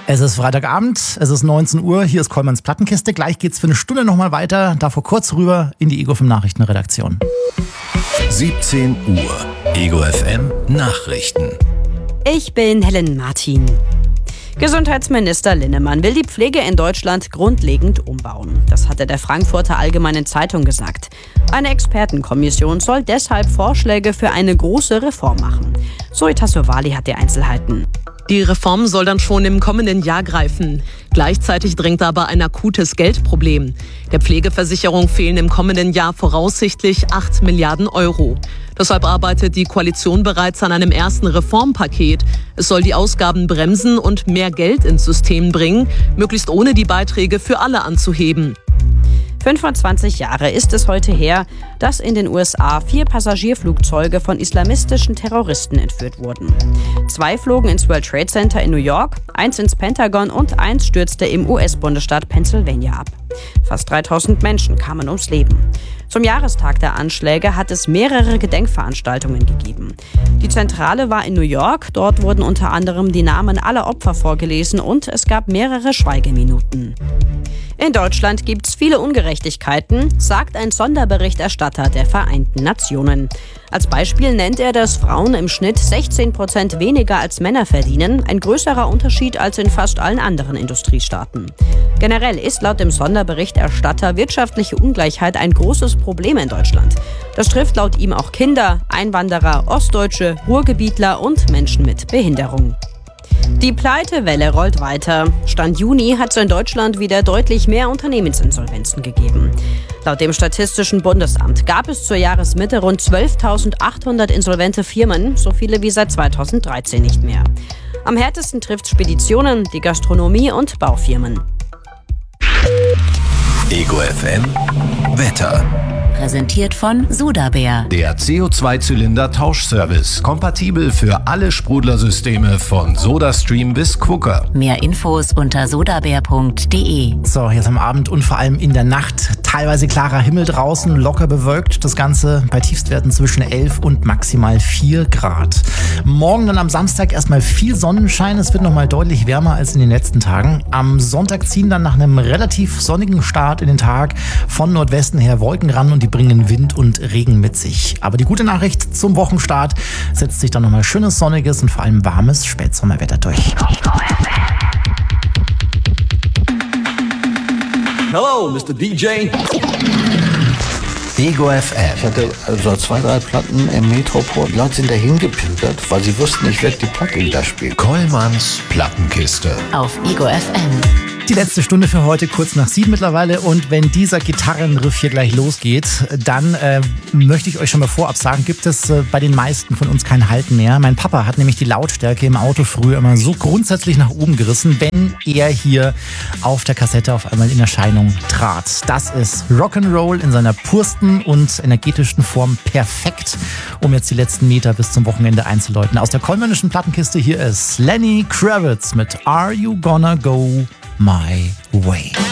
Es ist Freitagabend, es ist 19 Uhr, hier ist Kollmanns Plattenkiste. Gleich geht's für eine Stunde nochmal weiter, davor kurz rüber in die Ego FM Nachrichtenredaktion. 17 Uhr, Ego FM Nachrichten. Ich bin Helen Martin. Gesundheitsminister Linnemann will die Pflege in Deutschland grundlegend umbauen. Das hat er der Frankfurter Allgemeinen Zeitung gesagt. Eine Expertenkommission soll deshalb Vorschläge für eine große Reform machen. Zoe Tassovali hat die Einzelheiten. Die Reform soll dann schon im kommenden Jahr greifen. Gleichzeitig drängt aber ein akutes Geldproblem. Der Pflegeversicherung fehlen im kommenden Jahr voraussichtlich 8 Milliarden Euro. Deshalb arbeitet die Koalition bereits an einem ersten Reformpaket. Es soll die Ausgaben bremsen und mehr Geld ins System bringen, möglichst ohne die Beiträge für alle anzuheben. 25 Jahre ist es heute her, dass in den USA 4 Passagierflugzeuge von islamistischen Terroristen entführt wurden. 2 flogen ins World Trade Center in New York, 1 ins Pentagon und 1 stürzte im US-Bundesstaat Pennsylvania ab. Fast 3000 Menschen kamen ums Leben. Zum Jahrestag der Anschläge hat es mehrere Gedenkveranstaltungen gegeben. Die Zentrale war in New York, dort wurden unter anderem die Namen aller Opfer vorgelesen und es gab mehrere Schweigeminuten. In Deutschland gibt es viele Ungerechtigkeiten, sagt ein Sonderberichterstatter der Vereinten Nationen. Als Beispiel nennt er, dass Frauen im Schnitt 16% weniger als Männer verdienen, ein größerer Unterschied als in fast allen anderen Industriestaaten. Generell ist laut dem Sonderberichterstatter wirtschaftliche Ungleichheit ein großes Problem in Deutschland. Das trifft laut ihm auch Kinder, Einwanderer, Ostdeutsche, Ruhrgebietler und Menschen mit Behinderung. Die Pleitewelle rollt weiter. Stand Juni hat es in Deutschland wieder deutlich mehr Unternehmensinsolvenzen gegeben. Laut dem Statistischen Bundesamt gab es zur Jahresmitte rund 12.800 insolvente Firmen, so viele wie seit 2013 nicht mehr. Am härtesten trifft Speditionen, die Gastronomie und Baufirmen. Ego FM Wetter. Präsentiert von Sudabär. Der CO2-Zylinder-Tauschservice. Kompatibel für alle Sprudlersysteme von SodaStream bis Quooker. Mehr Infos unter sodabär.de. So, jetzt am Abend und vor allem in der Nacht teilweise klarer Himmel draußen, locker bewölkt. Das Ganze bei Tiefstwerten zwischen 11 und maximal 4 Grad. Morgen dann am Samstag erstmal viel Sonnenschein. Es wird nochmal deutlich wärmer als in den letzten Tagen. Am Sonntag ziehen dann nach einem relativ sonnigen Start in den Tag von Nordwesten her Wolken ran und die bringen Wind und Regen mit sich. Aber die gute Nachricht zum Wochenstart: setzt sich dann nochmal schönes, sonniges und vor allem warmes Spätsommerwetter durch. Hello, Mr. DJ. Ego FM. Ich hatte also 2, 3 Platten im Metroport. Die Leute sind dahin gepilgert, weil sie wussten, ich werde die Platte wieder spielen. Kollmanns Plattenkiste. Auf Ego FM. Die letzte Stunde für heute, kurz nach 7 mittlerweile. Und wenn dieser Gitarrenriff hier gleich losgeht, dann möchte ich euch schon mal vorab sagen, gibt es bei den meisten von uns kein Halten mehr. Mein Papa hat nämlich die Lautstärke im Auto früher immer so grundsätzlich nach oben gerissen, wenn er hier auf der Kassette auf einmal in Erscheinung trat. Das ist Rock'n'Roll in seiner pursten und energetischsten Form perfekt, um jetzt die letzten Meter bis zum Wochenende einzuläuten. Aus der kollmännischen Plattenkiste hier ist Lenny Kravitz mit Are You Gonna Go My Way.